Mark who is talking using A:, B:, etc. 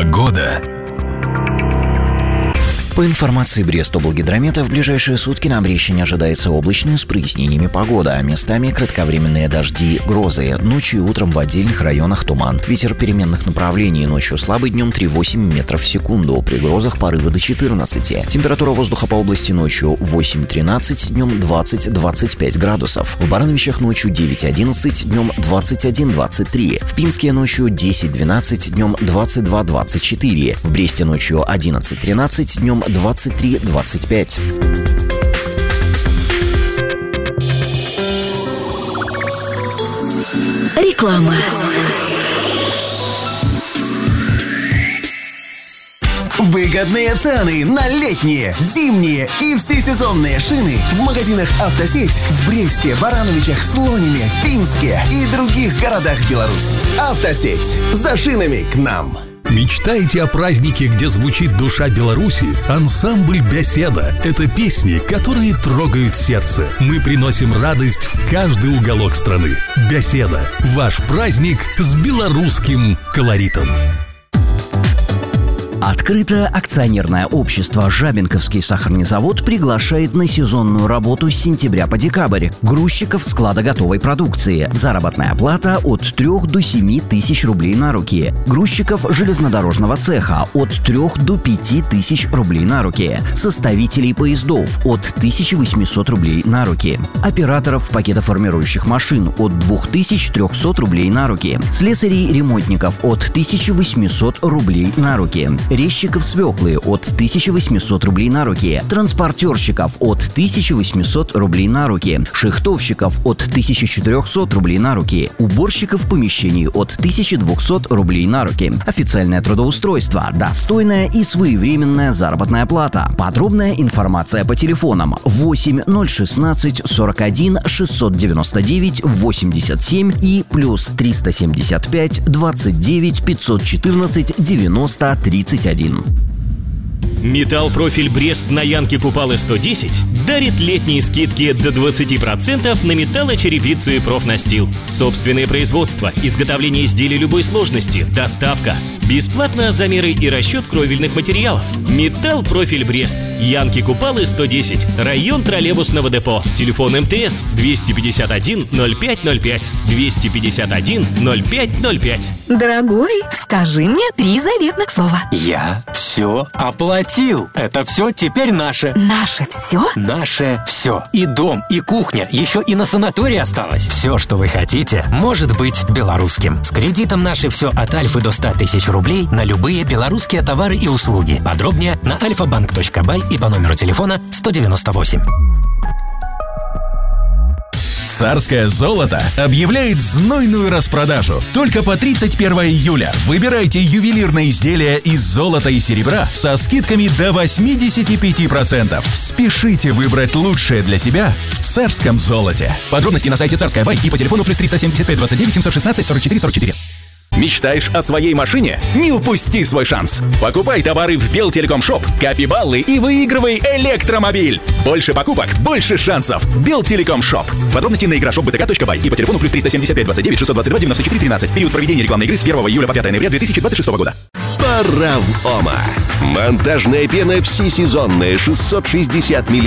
A: Погода.
B: По информации Брестоблгидромета, в ближайшие сутки на Брещине ожидается облачная с прояснениями погода, а местами кратковременные дожди, грозы. Ночью и утром в отдельных районах туман. Ветер переменных направлений, ночью слабый, днем 3,8 метров в секунду. При грозах порывы до 14. Температура воздуха по области ночью 8-13, днем 20-25 градусов. В Барановичах ночью 9-11, днем 21-23. В Пинске ночью 10-12, днем 22-24. В Бресте ночью 11-13, днем 23-25.
C: Реклама.
D: Выгодные цены на летние, зимние и всесезонные шины в магазинах «Автосеть» в Бресте, Барановичах, Слониме, Пинске и других городах Беларуси. «Автосеть» – за шинами к нам!
A: Мечтаете о празднике, где звучит душа Беларуси? Ансамбль «Беседа» — это песни, которые трогают сердце. Мы приносим радость в каждый уголок страны. «Беседа» — ваш праздник с белорусским колоритом.
B: Открыто акционерное общество «Жабинковский сахарный завод» приглашает на сезонную работу с сентября по декабрь грузчиков склада готовой продукции. Заработная плата от 3 до 7 тысяч рублей на руки. Грузчиков железнодорожного цеха от 3 до 5 тысяч рублей на руки. Составителей поездов от 1800 рублей на руки. Операторов пакетоформирующих машин от 2300 рублей на руки. Слесарей-ремонтников от 1800 рублей на руки. Резчиков свеклы от 1800 рублей на руки, транспортерщиков от 1800 рублей на руки, шихтовщиков от 1400 рублей на руки, уборщиков помещений от 1200 рублей на руки. Официальное трудоустройство, достойная и своевременная заработная плата. Подробная информация по телефонам 8 016 41 699 87 и плюс 375 29 514 90 31.
E: Металл-профиль Брест на Янке Купалы 110 дарит летние скидки до 20% на металлочерепицу и профнастил. Собственное производство, изготовление изделий любой сложности, доставка, бесплатно замеры и расчет кровельных материалов. Металл-профиль Брест, Янки Купалы 110, район троллейбусного депо. Телефон МТС 251 0505 251 0505.
C: Дорогой, скажи мне 3 заветных слова.
F: Я все оплатил. Это все теперь наше.
C: Наше все?
F: Наше все. И дом, и кухня, еще и на санатории осталось. Все, что вы хотите, может быть белорусским. С кредитом «Наше все» от Альфы до 100 тысяч рублей на любые белорусские товары и услуги. Подробнее на alfabank.by и по номеру телефона 198.
A: Царское золото объявляет знойную распродажу. Только по 31 июля выбирайте ювелирные изделия из золота и серебра со скидками до 85%. Спешите выбрать лучшее для себя в царском золоте. Подробности на сайте Царская Бай и по телефону плюс 375 29 716 44 44.
G: Мечтаешь о своей машине? Не упусти свой шанс! Покупай товары в Белтелеком-шоп, копи баллы и выигрывай электромобиль! Больше покупок, больше шансов! Белтелеком-шоп. Подробности на игрошопбтк.бай и по телефону плюс 375 29 622 94 13. Период проведения рекламной игры с 1 июля по 5 ноября 2026 года.
H: Пора в ОМА. Монтажная пена всесезонная 660 мм.